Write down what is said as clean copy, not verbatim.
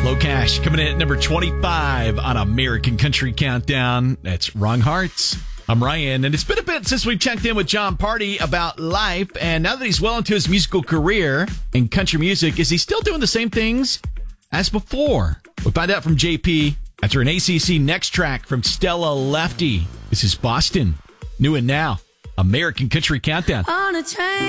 Low Cash coming in at number 25 on American Country Countdown. That's Wrong Hearts. I'm Ryan, and it's been a bit since we've checked in with Jon Pardi about life, and now that he's well into his musical career in country music, is he still doing the same things as before? We'll find out from JP after an ACC Next track from Stella Lefty. This is Boston. New and now, American Country Countdown. On a train.